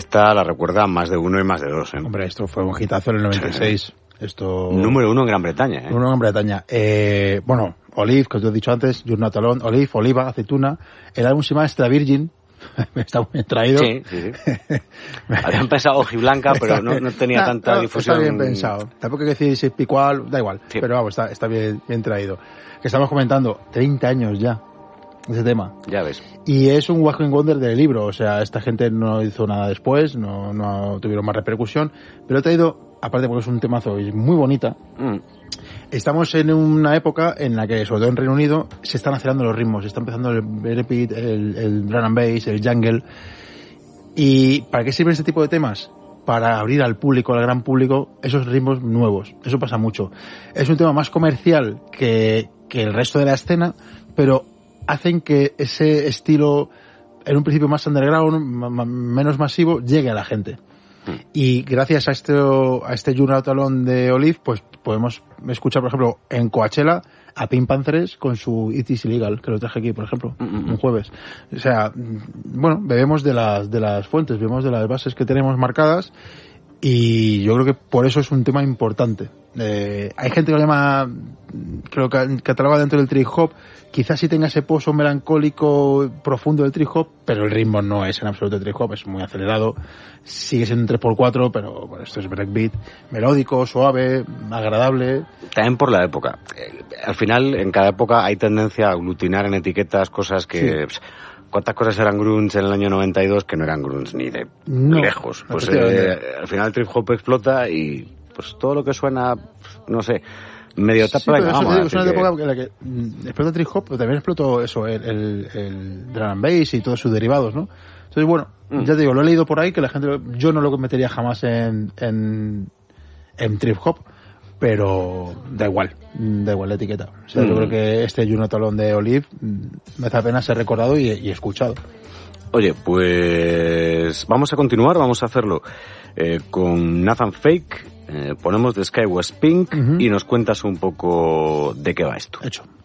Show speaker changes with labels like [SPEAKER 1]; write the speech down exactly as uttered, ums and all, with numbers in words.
[SPEAKER 1] esta la recuerda más de uno y más de dos, ¿eh?
[SPEAKER 2] Hombre, esto fue un hitazo en el noventa y seis. Esto...
[SPEAKER 1] Número uno en Gran Bretaña, ¿eh?
[SPEAKER 2] Número uno en Gran Bretaña. Eh, bueno, Olive, que os he dicho antes, You're Not Alone, Olive, oliva, aceituna. El álbum se llama Extra Virgin. Está muy bien traído.
[SPEAKER 1] Sí, sí, sí. Habían pensado hojiblanca, pero no, no tenía
[SPEAKER 2] está,
[SPEAKER 1] tanta
[SPEAKER 2] no,
[SPEAKER 1] difusión.
[SPEAKER 2] Está bien pensado. Tampoco hay que decir si picual, da igual. Sí. Pero vamos, está, está bien, bien traído. Que estamos comentando, treinta años ya, ese tema.
[SPEAKER 1] Ya ves.
[SPEAKER 2] Y es un Walking Wonder del libro, o sea, esta gente no hizo nada después, no, no tuvieron más repercusión, pero he traído, aparte porque es un temazo y muy bonita, mm. Estamos en una época en la que, sobre todo en Reino Unido, se están acelerando los ritmos, se está empezando el breakbeat, el, el drum and bass, el jungle. ¿Y para qué sirven este tipo de temas? Para abrir al público, al gran público, esos ritmos nuevos. Eso pasa mucho. Es un tema más comercial que, que el resto de la escena, pero hacen que ese estilo, en un principio más underground, m- menos masivo, llegue a la gente. Y gracias a este a este You're Not Alone de Olive, pues podemos escuchar, por ejemplo, en Coachella a Pink Panthers con su It Is Illegal, que lo traje aquí, por ejemplo, mm-hmm. un jueves. O sea, bueno, bebemos de las de las fuentes, bebemos de las bases que tenemos marcadas, y yo creo que por eso es un tema importante. Eh, hay gente que lo llama, creo que cataloga dentro del trip hop, quizás sí tenga ese pozo melancólico profundo del trip hop, pero el ritmo no es en absoluto trip hop, es muy acelerado, sigue siendo un tres por cuatro, pero bueno, esto es breakbeat, melódico, suave, agradable.
[SPEAKER 1] También por la época. Eh, al final, en cada época hay tendencia a aglutinar en etiquetas cosas que... Sí. ¿Cuántas cosas eran grunge en el año noventa y dos que no eran grunge ni de no, lejos? Pues eh, al final el trip hop explota y pues todo lo que suena, no sé, medio tapa
[SPEAKER 2] sí,
[SPEAKER 1] la
[SPEAKER 2] gama. Es una
[SPEAKER 1] que...
[SPEAKER 2] época en la que mm, explota el trip hop, pero también explotó eso, el, el, el drum and bass y todos sus derivados, ¿no? Entonces, bueno, mm. ya te digo, lo he leído por ahí, que la gente, yo no lo metería jamás en, en, en trip hop, pero da igual, da igual la etiqueta. O sea, mm. yo creo que este You're Not Alone de Olive me hace pena ser recordado y, y escuchado.
[SPEAKER 1] Oye, pues vamos a continuar, vamos a hacerlo eh, con Nathan Fake, eh, ponemos The Sky Was Pink uh-huh. y nos cuentas un poco de qué va esto.
[SPEAKER 2] Hecho.